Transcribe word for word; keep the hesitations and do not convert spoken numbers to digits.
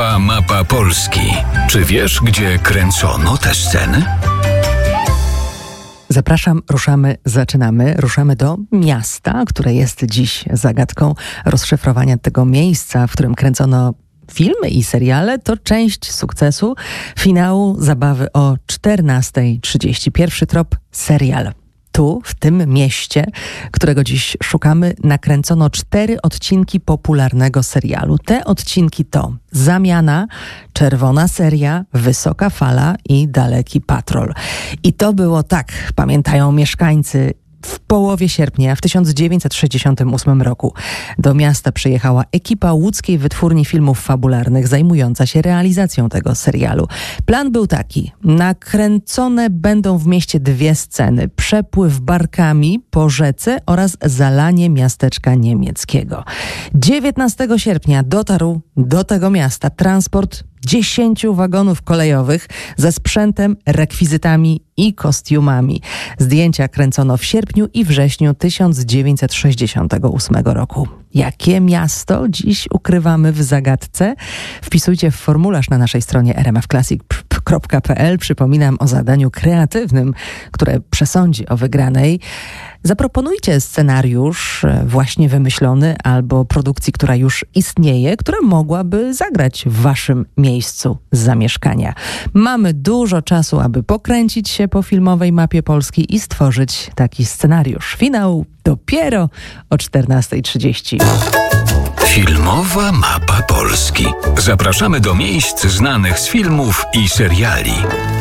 Filmowa mapa Polski. Czy wiesz, gdzie kręcono te sceny? Zapraszam, ruszamy, zaczynamy. Ruszamy do miasta, które jest dziś zagadką rozszyfrowania tego miejsca, w którym kręcono filmy i seriale. To część sukcesu finału zabawy o czternasta trzydzieści. Pierwszy trop — serial. Tu, w tym mieście, którego dziś szukamy, nakręcono cztery odcinki popularnego serialu. Te odcinki to Zamiana, Czerwona seria, Wysoka fala i Daleki patrol. I to było tak, pamiętają mieszkańcy. W połowie sierpnia w tysiąc dziewięćset sześćdziesiątym ósmym roku do miasta przyjechała ekipa łódzkiej wytwórni filmów fabularnych zajmująca się realizacją tego serialu. Plan był taki: nakręcone będą w mieście dwie sceny: przepływ barkami po rzece oraz zalanie miasteczka niemieckiego. dziewiętnastego sierpnia dotarł do tego miasta transport dziesięciu wagonów kolejowych ze sprzętem, rekwizytami i kostiumami. Zdjęcia kręcono w sierpniu i wrześniu tysiąc dziewięćset sześćdziesiątego ósmego roku. Jakie miasto dziś ukrywamy w zagadce? Wpisujcie w formularz na naszej stronie r m f classic kropka p l. Przypominam o zadaniu kreatywnym, które przesądzi o wygranej. Zaproponujcie scenariusz właśnie wymyślony albo produkcji, która już istnieje, która mogłaby zagrać w waszym miejscu zamieszkania. Mamy dużo czasu, aby pokręcić się po filmowej mapie Polski i stworzyć taki scenariusz. Finał dopiero o czternasta trzydzieści. Filmowa mapa Polski. Zapraszamy do miejsc znanych z filmów i seriali.